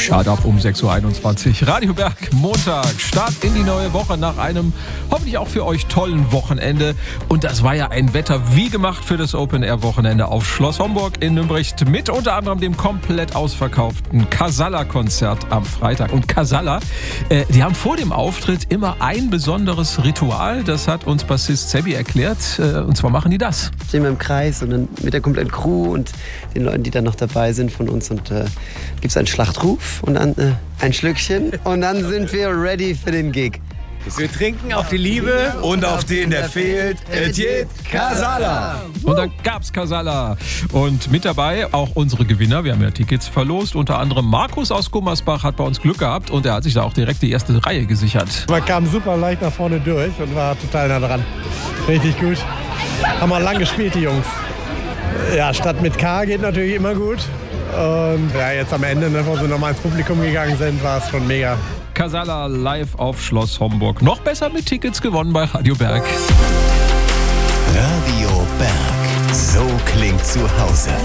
Shut up um 6.21 Uhr. Radio Berg, Montag, Start in die neue Woche nach einem hoffentlich auch für euch tollen Wochenende. Und das war ja ein Wetter wie gemacht für das Open-Air-Wochenende auf Schloss Homburg in Nümbricht mit unter anderem dem komplett ausverkauften Casalla-Konzert am Freitag. Und Casalla, die haben vor dem Auftritt immer ein besonderes Ritual. Das hat uns Bassist Sebi erklärt. Und zwar machen die das. Stehen wir im Kreis und dann mit der kompletten Crew und den Leuten, die dann noch dabei sind von uns. Und gibt es einen Schlachtruf und dann ein Schlückchen und dann sind wir ready für den Gig. Wir trinken auf die Liebe und auf den, der fehlt. Etienne Casalla. Und dann gab's Casalla. Und mit dabei auch unsere Gewinner. Wir haben ja Tickets verlost. Unter anderem Markus aus Gummersbach hat bei uns Glück gehabt und er hat sich da auch direkt die erste Reihe gesichert. Man kam super leicht nach vorne durch und war total nah dran. Richtig gut. Haben wir lang gespielt, die Jungs. Ja, Stadt mit K geht natürlich immer gut. Und ja, jetzt am Ende, wo sie nochmal ins Publikum gegangen sind, war es schon mega. Casalla live auf Schloss Homburg. Noch besser mit Tickets gewonnen bei Radio Berg. Radio Berg. So klingt zu Hause.